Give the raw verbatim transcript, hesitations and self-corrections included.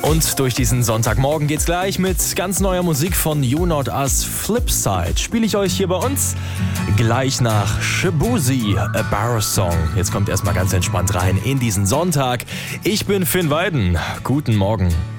Und durch diesen Sonntagmorgen geht's gleich mit ganz neuer Musik von You Not Us Flipside. Spiele ich euch hier bei uns gleich nach Shaboozey, A Barrow Song. Jetzt kommt erstmal ganz entspannt rein in diesen Sonntag. Ich bin Finn Weiden. Guten Morgen.